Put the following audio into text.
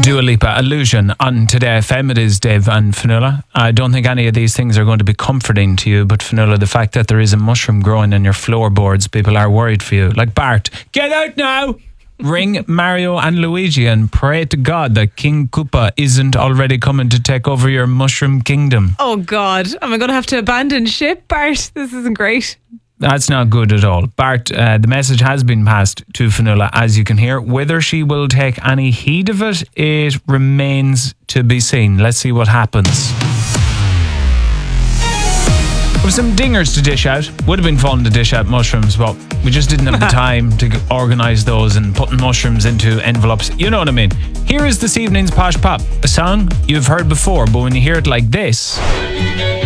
Dua Lipa, Illusion on Today FM. It is Dave and Fionnuala. I don't think any of these things are going to be comforting to you, but Fionnuala, the fact that there is a mushroom growing in your floorboards, people are worried for you. Like Bart, get out now! Ring Mario and Luigi and pray to God that King Koopa isn't already coming to take over your mushroom kingdom. Oh God, am I going to have to abandon ship, Bart? This isn't great. That's not good at all. Bart, the message has been passed to Fionnuala, as you can hear. Whether she will take any heed of it, it remains to be seen. Let's see what happens. With some dingers to dish out. Would have been fun to dish out mushrooms, but we just didn't have the time to organise those and putting mushrooms into envelopes. You know what I mean. Here is this evening's Posh Pop, a song you've heard before, but when you hear it like this...